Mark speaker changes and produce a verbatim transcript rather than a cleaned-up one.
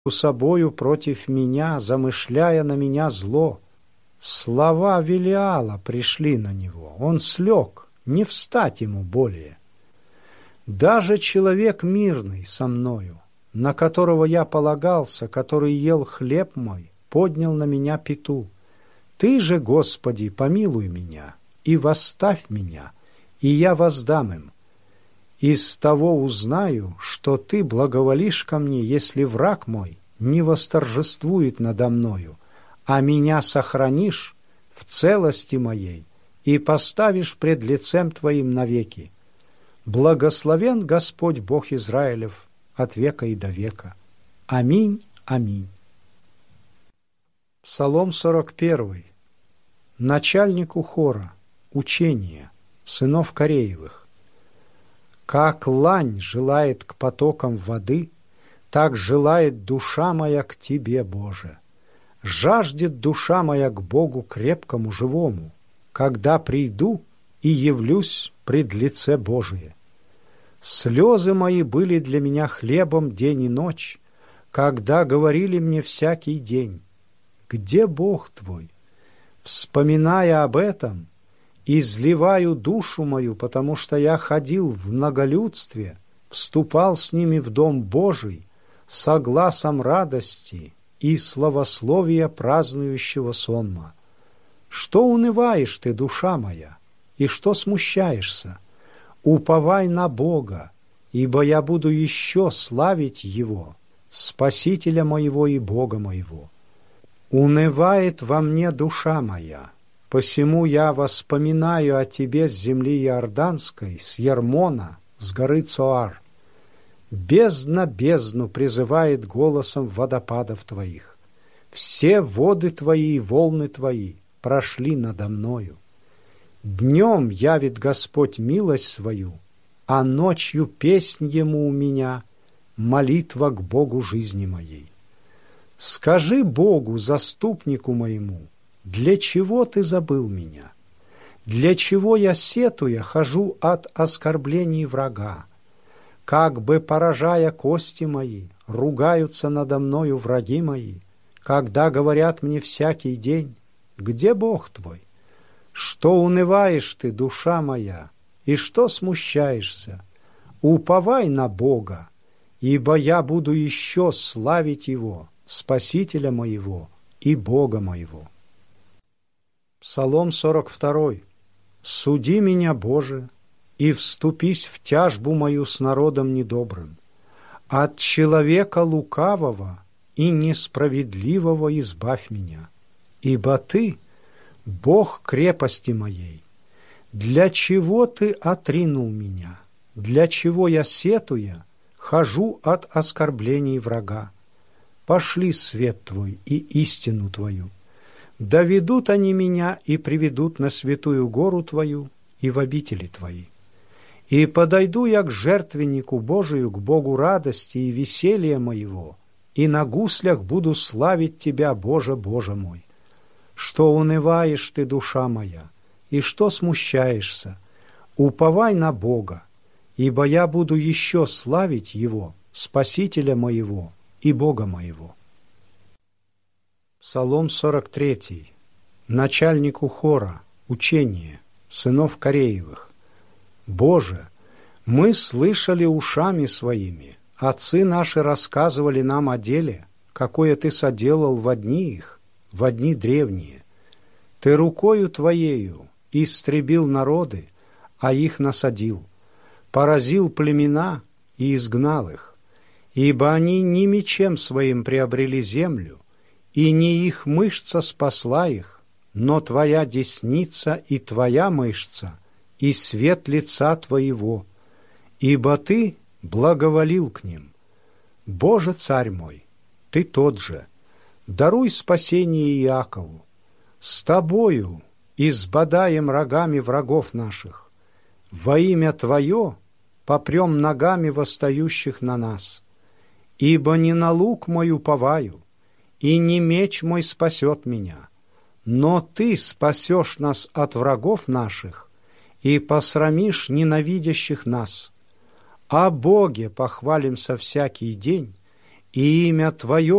Speaker 1: собою против меня, замышляя на меня зло. Слова Велиала пришли на него, он слег, не встать ему более. Даже человек мирный со мною, на которого я полагался, который ел хлеб мой, поднял на меня пету. Ты же, Господи, помилуй меня и восставь меня, и я воздам им. Из того узнаю, что Ты благоволишь ко мне, если враг мой не восторжествует надо мною, а меня сохранишь в целости моей и поставишь пред лицем Твоим навеки. Благословен Господь Бог Израилев от века и до века. Аминь, аминь. Псалом сорок первый. Начальнику хора, учение, сынов Кореевых. Как лань желает к потокам воды, так желает душа моя к Тебе, Боже. Жаждет душа моя к Богу крепкому, живому, когда приду и явлюсь пред лице Божие. Слезы мои были для меня хлебом день и ночь, когда говорили мне всякий день: где Бог твой? Вспоминая об этом, изливаю душу мою, потому что я ходил в многолюдстве, вступал с ними в дом Божий, со гласом радости и славословия празднующего сонма. Что унываешь ты, душа моя, и что смущаешься? Уповай на Бога, ибо я буду еще славить Его, Спасителя моего и Бога моего. Унывает во мне душа моя, посему я воспоминаю о Тебе с земли Иорданской, с Ермона, с горы Цоар. Бездна бездну призывает голосом водопадов Твоих. Все воды Твои и волны Твои прошли надо мною. Днем явит Господь милость свою, а ночью песнь Ему у меня, молитва к Богу жизни моей. Скажи Богу, заступнику моему, для чего Ты забыл меня? Для чего я, сетуя, хожу от оскорблений врага? Как бы, поражая кости мои, ругаются надо мною враги мои, когда говорят мне всякий день: где Бог твой? Что унываешь ты, душа моя, и что смущаешься? Уповай на Бога, ибо я буду еще славить Его, Спасителя моего и Бога моего. Псалом сорок второй. Суди меня, Боже, и вступись в тяжбу мою с народом недобрым. От человека лукавого и несправедливого избавь меня, ибо Ты — Бог крепости моей. Для чего Ты отринул меня? Для чего я, сетуя, хожу от оскорблений врага? Пошли свет Твой и истину Твою. Доведут они меня и приведут на святую гору Твою и в обители Твои. И подойду я к жертвеннику Божию, к Богу радости и веселья моего, и на гуслях буду славить Тебя, Боже, Боже мой. Что унываешь ты, душа моя, и что смущаешься? Уповай на Бога, ибо я буду еще славить Его, Спасителя моего и Бога моего. Псалом сорок третий. Начальнику хора, учение, сынов Кореевых. Боже, мы слышали ушами своими, отцы наши рассказывали нам о деле, какое Ты соделал во дни их, во дни древние. Ты рукою Твоею истребил народы, а их насадил, поразил племена и изгнал их, ибо они не мечем своим приобрели землю, и не их мышца спасла их, но Твоя десница и Твоя мышца, и свет лица Твоего, ибо Ты благоволил к ним. Боже, Царь мой, Ты тот же, даруй спасение Иакову. С Тобою избадаем рогами врагов наших. Во имя Твое попрем ногами восстающих на нас. Ибо не на лук мой уповаю, и не меч мой спасет меня, но Ты спасешь нас от врагов наших и посрамишь ненавидящих нас. О Боге похвалимся всякий день, и имя Твое